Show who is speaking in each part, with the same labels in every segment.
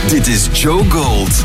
Speaker 1: Dit is Joe Gold.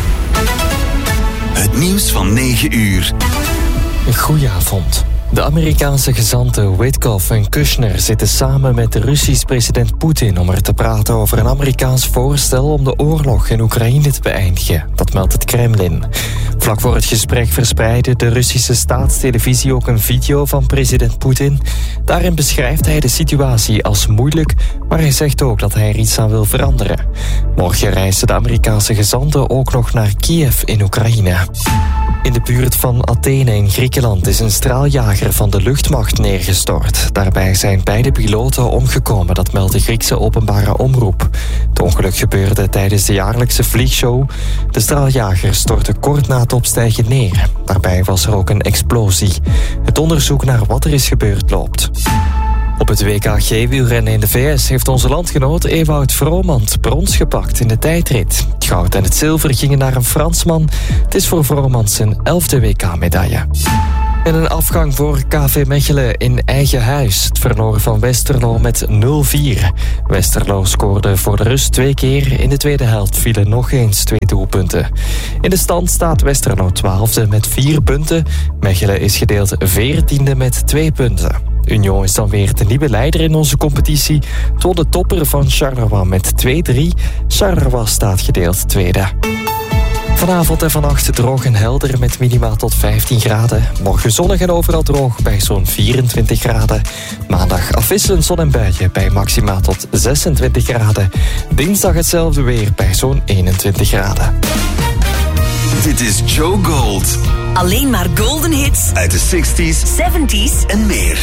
Speaker 1: Het nieuws van 9 uur.
Speaker 2: Goedenavond. De Amerikaanse gezanten Witkoff en Kushner zitten samen met de Russische president Poetin om er te praten over een Amerikaans voorstel om de oorlog in Oekraïne te beëindigen. Dat meldt het Kremlin. Vlak voor het gesprek verspreidde de Russische staatstelevisie ook een video van president Poetin. Daarin beschrijft hij de situatie als moeilijk, maar hij zegt ook dat hij er iets aan wil veranderen. Morgen reizen de Amerikaanse gezanten ook nog naar Kiev in Oekraïne. In de buurt van Athene in Griekenland is een straaljager van de luchtmacht neergestort. Daarbij zijn beide piloten omgekomen, dat meldt de Griekse openbare omroep. Het ongeluk gebeurde tijdens de jaarlijkse vliegshow. De straaljager stortte kort na het opstijgen neer. Daarbij was er ook een explosie. Het onderzoek naar wat er is gebeurd loopt. Op het WK-G-wielrennen in de VS heeft onze landgenoot Ewout Vromand brons gepakt in de tijdrit. Het goud en het zilver gingen naar een Fransman. Het is voor Vromand zijn 11e WK-medaille. En een afgang voor KV Mechelen in eigen huis. Het verloor van Westerlo met 0-4. Westerlo scoorde voor de rust 2 keer. In de tweede helft vielen nog eens 2 doelpunten. In de stand staat Westerlo 12e met 4 punten. Mechelen is gedeeld 14e met 2 punten. Union is dan weer de nieuwe leider in onze competitie. Het won de topper van Charleroi met 2-3. Charleroi staat gedeeld tweede. Vanavond en vannacht droog en helder met minima tot 15 graden. Morgen zonnig en overal droog bij zo'n 24 graden. Maandag afwisselend zon en buien bij maxima tot 26 graden. Dinsdag hetzelfde weer bij zo'n 21 graden.
Speaker 1: Dit is Joe Gold.
Speaker 3: Alleen maar golden hits
Speaker 1: Uit de 60s,
Speaker 3: 70s
Speaker 1: en meer.